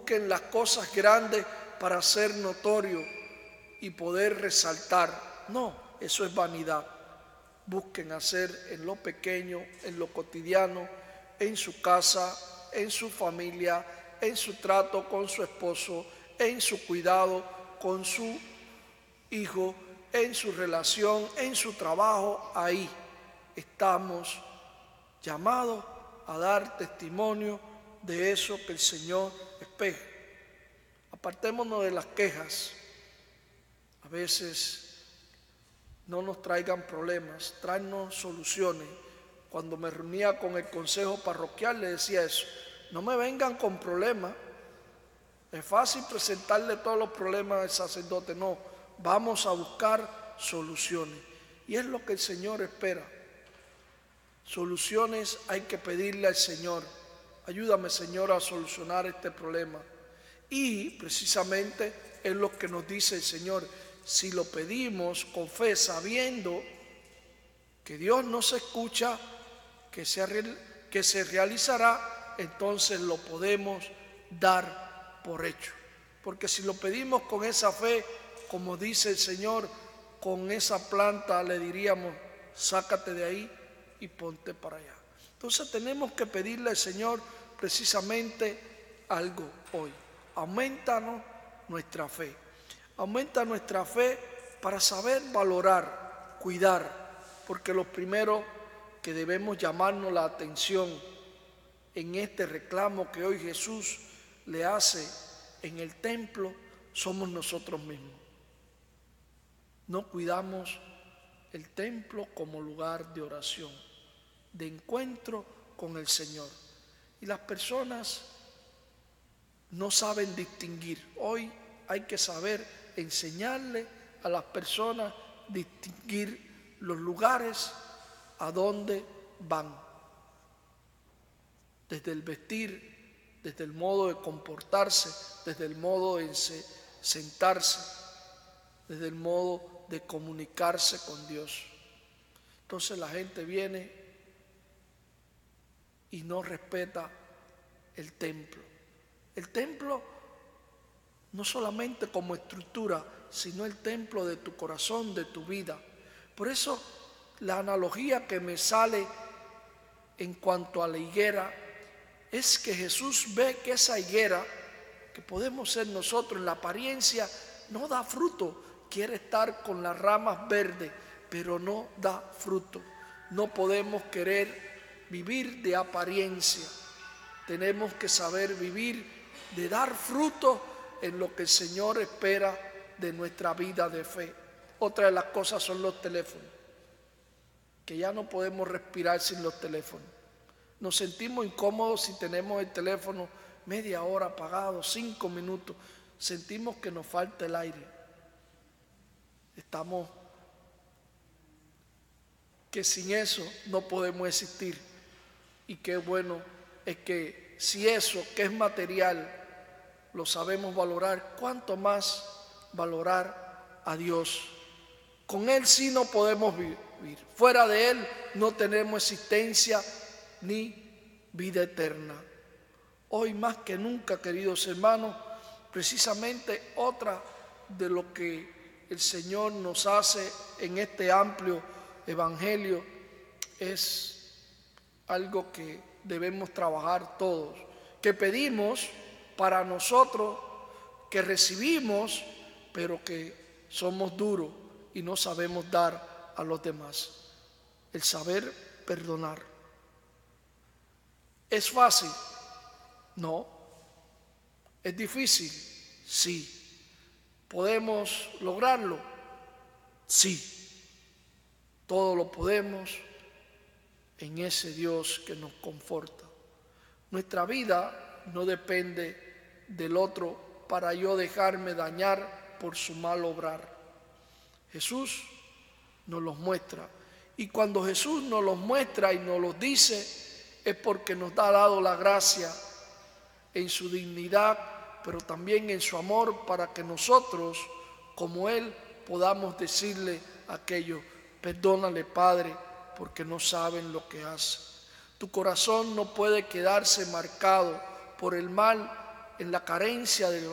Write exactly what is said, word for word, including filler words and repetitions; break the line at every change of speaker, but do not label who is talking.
busquen las cosas grandes para ser notorio y poder resaltar. No, eso es vanidad. Busquen hacer en lo pequeño, en lo cotidiano, en su casa, en su familia, en su trato con su esposo, en su cuidado con su hijo, en su relación, en su trabajo. Ahí estamos llamados a dar testimonio de eso que el Señor espera. Apartémonos de las quejas. A veces no nos traigan problemas, tráenos soluciones. Cuando me reunía con el consejo parroquial le decía eso: no me vengan con problemas. Es fácil presentarle todos los problemas al sacerdote. No, vamos a buscar soluciones. Y es lo que el Señor espera. Soluciones hay que pedirle al Señor. Ayúdame, Señor, a solucionar este problema. Y precisamente es lo que nos dice el Señor. Si lo pedimos con fe, sabiendo que Dios nos escucha, que se, que se realizará, entonces lo podemos dar por hecho. Porque si lo pedimos con esa fe, como dice el Señor, con esa planta le diríamos: sácate de ahí y ponte para allá. Entonces tenemos que pedirle al Señor precisamente algo hoy. Aumentanos nuestra fe. Aumenta nuestra fe para saber valorar, cuidar, porque lo primero que debemos llamarnos la atención en este reclamo que hoy Jesús le hace en el templo somos nosotros mismos. No cuidamos el templo como lugar de oración, de encuentro con el Señor. Y las personas no saben distinguir. Hoy hay que saber enseñarle a las personas distinguir los lugares a donde van. Desde el vestir, desde el modo de comportarse, desde el modo de sentarse, desde el modo de comunicarse con Dios. Entonces la gente viene y no respeta el templo. El templo no solamente como estructura, sino el templo de tu corazón, de tu vida. Por eso la analogía que me sale en cuanto a la higuera es que Jesús ve que esa higuera, que podemos ser nosotros en la apariencia, no da fruto. Quiere estar con las ramas verdes, pero no da fruto. No podemos querer vivir de apariencia. Tenemos que saber vivir de dar fruto en lo que el Señor espera de nuestra vida de fe. Otra de las cosas son los teléfonos, que ya no podemos respirar sin los teléfonos. Nos sentimos incómodos si tenemos el teléfono media hora apagado, cinco minutos. Sentimos que nos falta el aire. Estamos que sin eso no podemos existir. Y qué bueno es que si eso que es material lo sabemos valorar, cuánto más valorar a Dios. Con Él sí no podemos vivir. Fuera de Él no tenemos existencia ni vida eterna. Hoy más que nunca, queridos hermanos, precisamente otra de lo que el Señor nos hace en este amplio evangelio es algo que debemos trabajar todos, que pedimos para nosotros, que recibimos, pero que somos duros y no sabemos dar a los demás. El saber perdonar. ¿Es fácil? No. ¿Es difícil? Sí. ¿Podemos lograrlo? Sí. Todo lo podemos en ese Dios que nos conforta. Nuestra vida no depende del otro para yo dejarme dañar por su mal obrar. Jesús nos los muestra. Y cuando Jesús nos los muestra y nos los dice, es porque nos ha dado la gracia en su dignidad, pero también en su amor, para que nosotros, como Él, podamos decirle a aquellos: perdónale, Padre, porque no saben lo que hacen. Tu corazón no puede quedarse marcado por el mal en la carencia del